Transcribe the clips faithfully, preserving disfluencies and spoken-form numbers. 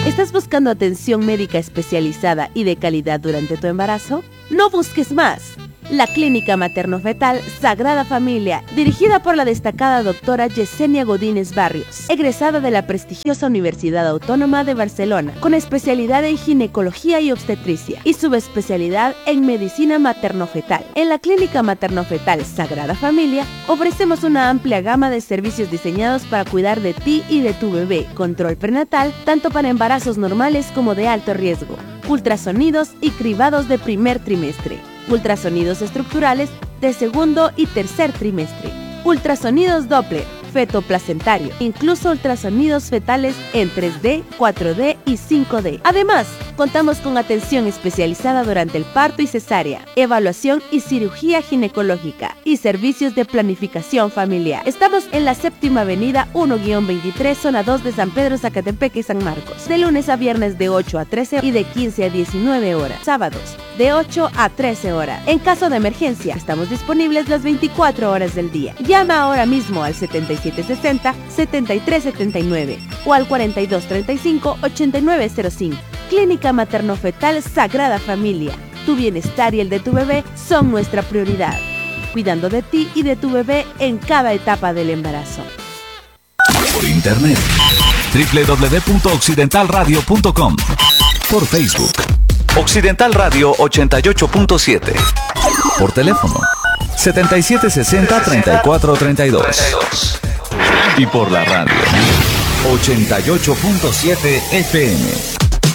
¿Estás buscando atención médica especializada y de calidad durante tu embarazo? No busques más. La Clínica Materno-Fetal Sagrada Familia, dirigida por la destacada doctora Yesenia Godínez Barrios, egresada de la prestigiosa Universidad Autónoma de Barcelona, con especialidad en ginecología y obstetricia y subespecialidad en medicina materno-fetal. En la Clínica Materno-Fetal Sagrada Familia ofrecemos una amplia gama de servicios diseñados para cuidar de ti y de tu bebé, control prenatal, tanto para embarazos normales como de alto riesgo, ultrasonidos y cribados de primer trimestre, ultrasonidos estructurales de segundo y tercer trimestre, ultrasonidos Doppler, feto-placentario, incluso ultrasonidos fetales en tres D, cuatro D y cinco D. Además, contamos con atención especializada durante el parto y cesárea, evaluación y cirugía ginecológica y servicios de planificación familiar. Estamos en la séptima avenida uno guión veintitrés, zona dos de San Pedro, Zacatepeque, San Marcos, de lunes a viernes de ocho a trece y de quince a diecinueve horas, sábados de ocho a trece horas. En caso de emergencia, estamos disponibles las veinticuatro horas del día. Llama ahora mismo al setenta y siete sesenta, setenta y tres setenta y nueve o al cuarenta y dos treinta y cinco, ochenta y nueve cero cinco. Clínica Materno-Fetal Sagrada Familia. Tu bienestar y el de tu bebé son nuestra prioridad, cuidando de ti y de tu bebé en cada etapa del embarazo. Por internet, doble u doble u doble u punto occidental radio punto com. Por Facebook, Occidental Radio ochenta y ocho punto siete. Por teléfono, setenta y siete sesenta, treinta y cuatro treinta y dos. Y por la radio, ochenta y ocho punto siete F M.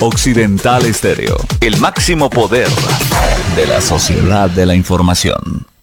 Occidental Estéreo, el máximo poder de la sociedad de la información.